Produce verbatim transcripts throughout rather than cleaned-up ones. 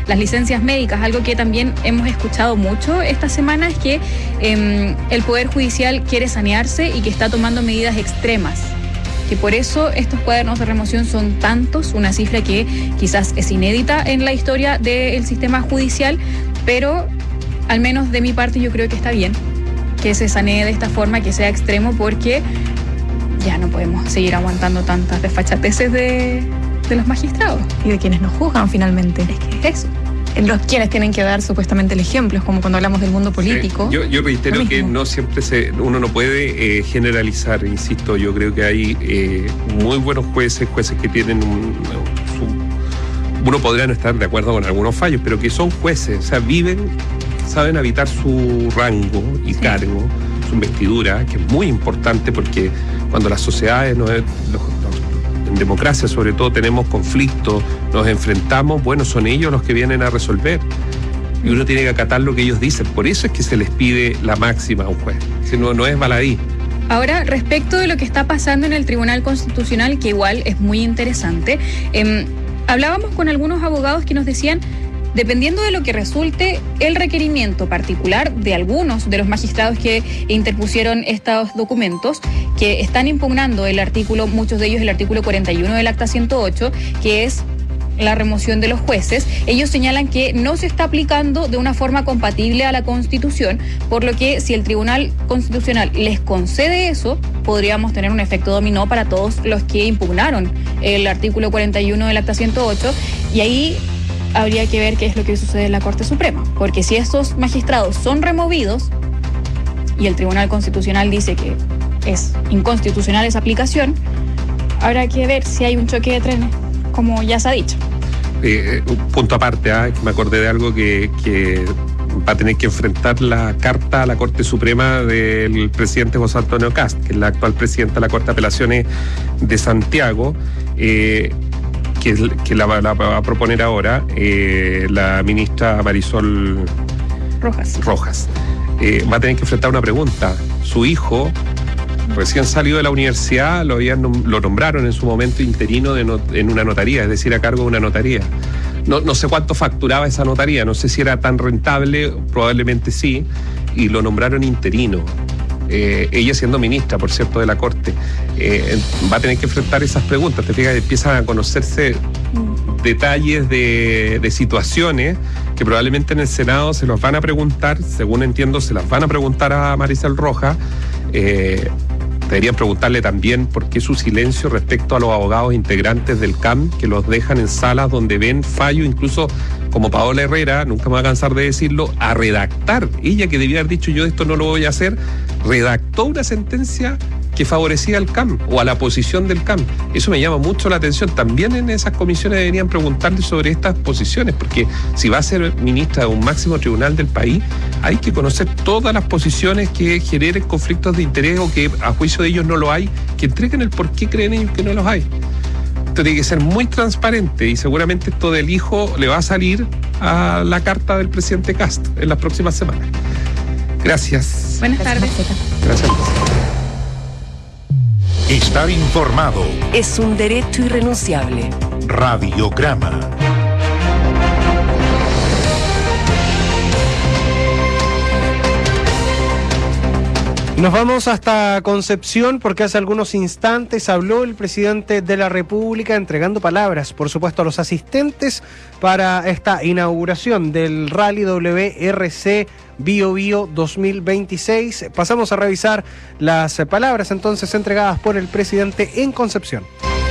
las licencias médicas. Algo que también hemos escuchado mucho esta semana es que eh, el Poder Judicial quiere sanearse y que está tomando medidas extremas, que por eso estos cuadernos de remoción son tantos, una cifra que quizás es inédita en la historia del sistema judicial, pero al menos de mi parte yo creo que está bien que se sanee de esta forma, que sea extremo, porque ya no podemos seguir aguantando tantas desfachateces de, de los magistrados. Y de quienes nos juzgan finalmente. Es que es eso. Los quienes tienen que dar supuestamente el ejemplo, es como cuando hablamos del mundo político. Sí, yo, yo reitero que no siempre se, uno no puede eh, generalizar, insisto, yo creo que hay eh, muy buenos jueces, jueces que tienen un, su, uno podría no estar de acuerdo con algunos fallos, pero que son jueces, o sea, viven, saben habitar su rango y sí. cargo, su investidura, que es muy importante porque cuando las sociedades no es, los, en democracia sobre todo tenemos conflictos, nos enfrentamos, bueno, son ellos los que vienen a resolver y uno tiene que acatar lo que ellos dicen, por eso es que se les pide la máxima a un juez, si no, no es baladí. Ahora, respecto de lo que está pasando en el Tribunal Constitucional, que igual es muy interesante, eh, hablábamos con algunos abogados que nos decían, dependiendo de lo que resulte el requerimiento particular de algunos de los magistrados que interpusieron estos documentos, que están impugnando el artículo, muchos de ellos el artículo cuarenta y uno del Acta ciento ocho, que es la remoción de los jueces, ellos señalan que no se está aplicando de una forma compatible a la Constitución, por lo que si el Tribunal Constitucional les concede eso, podríamos tener un efecto dominó para todos los que impugnaron el artículo cuarenta y uno del Acta ciento ocho, y ahí habría que ver qué es lo que sucede en la Corte Suprema, porque si estos magistrados son removidos y el Tribunal Constitucional dice que es inconstitucional esa aplicación, habrá que ver si hay un choque de trenes, como ya se ha dicho. Eh, un punto aparte, ¿eh? me acordé de algo que, que va a tener que enfrentar la carta a la Corte Suprema del presidente José Antonio Kast, que es la actual presidenta de la Corte de Apelaciones de Santiago, eh, que, que la, la va a proponer ahora eh, la ministra Marisol Rojas. Rojas. Eh, va a tener que enfrentar una pregunta. Su hijo, recién salido de la universidad, lo, habían, lo nombraron en su momento interino de not, en una notaría, es decir, a cargo de una notaría. No, no sé cuánto facturaba esa notaría, no sé si era tan rentable, probablemente sí, y lo nombraron interino. Eh, ella siendo ministra, por cierto, de la Corte, eh, va a tener que enfrentar esas preguntas. Te fijas, empiezan a conocerse detalles de, de situaciones que probablemente en el Senado se los van a preguntar, según entiendo, se las van a preguntar a Marisol Rojas. Eh, deberían preguntarle también por qué su silencio respecto a los abogados integrantes del C A M, que los dejan en salas donde ven fallo, incluso como Paola Herrera, nunca me voy a cansar de decirlo, a redactar. Ella, que debía haber dicho yo esto no lo voy a hacer, redactó una sentencia que favorecía al C A M o a la posición del C A M. Eso me llama mucho la atención. También en esas comisiones deberían preguntarle sobre estas posiciones, porque si va a ser ministra de un máximo tribunal del país, hay que conocer todas las posiciones que generen conflictos de interés o que a juicio de ellos no lo hay, que entreguen el por qué creen ellos que no los hay. Esto tiene que ser muy transparente y seguramente esto del hijo le va a salir a la carta del presidente Kast en las próximas semanas. Gracias. Buenas tardes. Gracias. Estar informado es un derecho irrenunciable. Radiograma. Nos vamos hasta Concepción porque hace algunos instantes habló el presidente de la República entregando palabras, por supuesto, a los asistentes para esta inauguración del Rally W R C Bio Bio dos mil veintiséis. Pasamos a revisar las palabras entonces entregadas por el presidente en Concepción.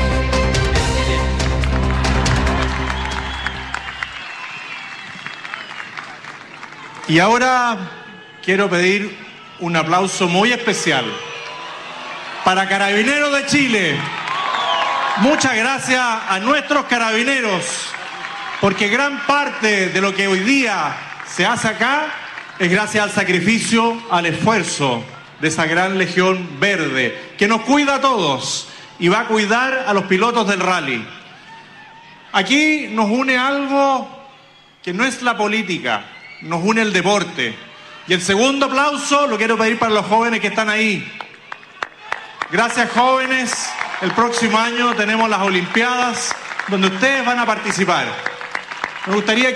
Y ahora quiero pedir un aplauso muy especial para Carabineros de Chile. Muchas gracias a nuestros carabineros, porque gran parte de lo que hoy día se hace acá es gracias al sacrificio, al esfuerzo de esa gran Legión Verde, que nos cuida a todos y va a cuidar a los pilotos del rally. Aquí nos une algo que no es la política, nos une el deporte. Y el segundo aplauso lo quiero pedir para los jóvenes que están ahí. Gracias, jóvenes. El próximo año tenemos las Olimpiadas donde ustedes van a participar. Me gustaría